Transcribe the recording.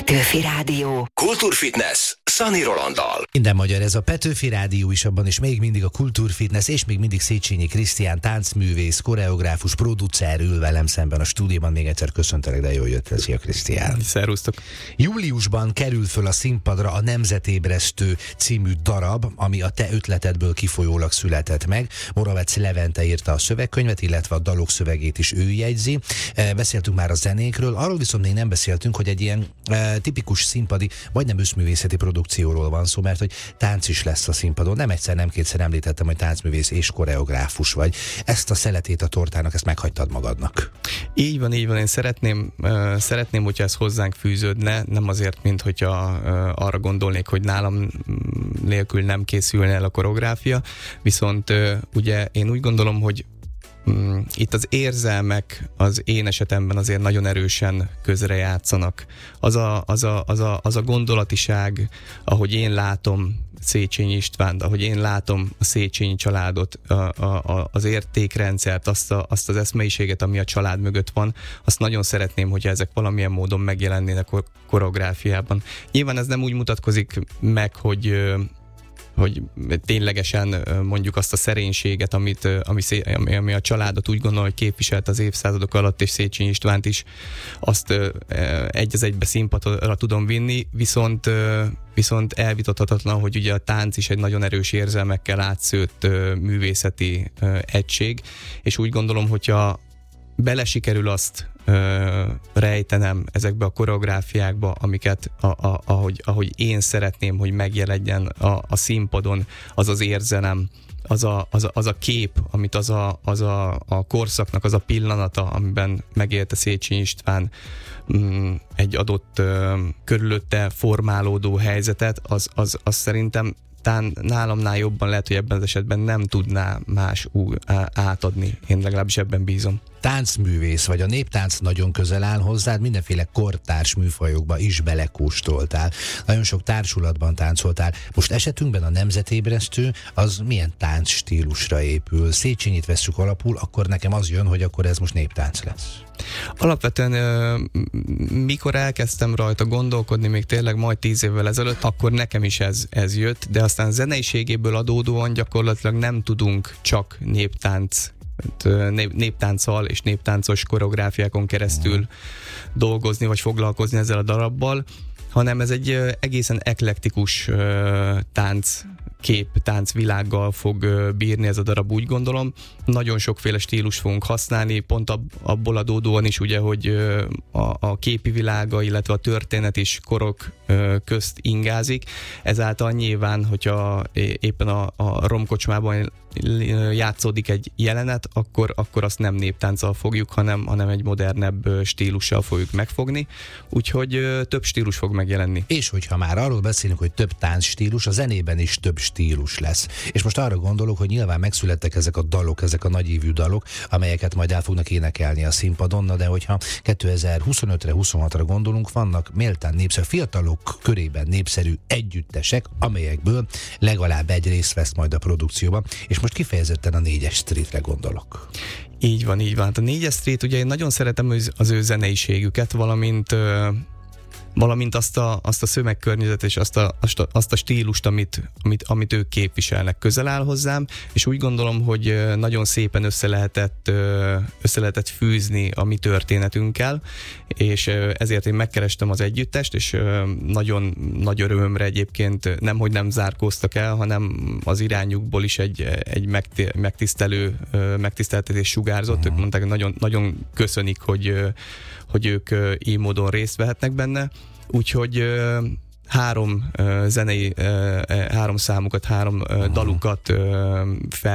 Petőfi Rádió. Kultúrfitness Szani Rolanddal. Minden magyar, ez a Petőfi Rádió is, abban is még mindig a Kultúrfitness, és még mindig Széchenyi Krisztián, táncművész, koreográfus, producer ül velem szemben a stúdióban. Még egyszer köszöntelek, de jól jöttél. Szia, Krisztián. Szervusztok. Júliusban kerül föl a színpadra a Nemzetébresztő című darab, ami a te ötletedből kifolyólag született meg. Moravec Levente írta a szövegkönyvet, illetve a dalok szövegét is ő jegyzi. Beszéltünk már a zenékről, arról viszont még nem beszéltünk, hogy egy ilyen tipikus színpadi, vagy nem összművészeti produkcióról van szó, mert hogy tánc is lesz a színpadon. Nem egyszer, nem kétszer említettem, hogy táncművész és koreográfus vagy. Ezt a szeletét a tortának, ezt meghagytad magadnak. Így van. Én szeretném, hogyha ez hozzánk fűződne, nem azért, mint hogyha arra gondolnék, hogy nálam nélkül nem készülne el a koreográfia, viszont ugye én úgy gondolom, hogy itt az érzelmek az én esetemben azért nagyon erősen közrejátszanak. Az a gondolatiság, ahogy én látom Széchenyi Istvánt, ahogy én látom a Széchenyi családot, az értékrendszert, azt az eszmeiséget, ami a család mögött van, azt nagyon szeretném, hogyha ezek valamilyen módon megjelennének a koreográfiában. Nyilván ez nem úgy mutatkozik meg, hogy ténylegesen mondjuk azt a szerénységet, ami a családot úgy gondol, hogy képviselt az évszázadok alatt, és Széchenyi Istvánt is, azt egy az egybe színpadra tudom vinni, viszont elvitathatatlan, hogy ugye a tánc is egy nagyon erős érzelmekkel átszőtt művészeti egység, és úgy gondolom, hogyha bele sikerül azt rejtenem ezekbe a koreográfiákba, amiket ahogy én szeretném, hogy megjelenjen a színpadon, az az érzelem, az a kép, amit az a korszaknak az a pillanata, amiben megélte Széchenyi István egy adott körülötte formálódó helyzetet, az szerintem nálamnál jobban lehet, hogy ebben az esetben nem tudná más átadni. Én legalábbis ebben bízom. Táncművész vagy, a néptánc nagyon közel áll hozzád, mindenféle kortárs műfajokba is belekóstoltál. Nagyon sok társulatban táncoltál. Most esetünkben a Nemzetébresztő az milyen táncstílusra épül? Széchenyit vesszük alapul, akkor nekem az jön, hogy akkor ez most néptánc lesz. Alapvetően mikor elkezdtem rajta gondolkodni, még tényleg majd 10 évvel ezelőtt, akkor nekem is ez jött, de aztán zeneiségéből adódóan gyakorlatilag nem tudunk csak néptánccal és néptáncos koreográfiákon keresztül dolgozni, vagy foglalkozni ezzel a darabbal, hanem ez egy egészen eklektikus táncvilággal fog bírni ez a darab, úgy gondolom. Nagyon sokféle stílus fogunk használni, pont abból adódóan is, ugye, hogy a képi világa, illetve a történet is korok közt ingázik. Ezáltal nyilván, hogyha éppen a romkocsmában játszódik egy jelenet, akkor azt nem néptánccal fogjuk, hanem egy modernebb stílussal fogjuk megfogni. Úgyhogy több stílus fog megjelenni. És hogyha már arról beszélünk, hogy több táncstílus, a zenében is több stílus lesz. És most arra gondolok, hogy nyilván megszülettek ezek a dalok, ezek a nagyívű dalok, amelyeket majd el fognak énekelni a színpadon, de hogyha 2025-re, 26-ra gondolunk, vannak méltán népszerű, fiatalok körében népszerű együttesek, amelyekből legalább egy részt vesz majd a produkcióban, és most kifejezetten a 4-es Streetre gondolok. Így van. Hát a 4-es Street, ugye én nagyon szeretem az ő zeneiségüket, valamint azt a szövegkörnyezetet és azt a stílust, amit ők képviselnek, közel áll hozzám, és úgy gondolom, hogy nagyon szépen össze lehetett fűzni a mi történetünkkel, és ezért én megkerestem az együttest, és nagyon nagy örömömre egyébként nemhogy nem zárkóztak el, hanem az irányukból is egy megtiszteltetés sugárzott. Ők mondták, nagyon, nagyon köszönik, hogy ők így módon részt vehetnek benne. Úgyhogy 3 zenei, 3 számukat, 3 dalukat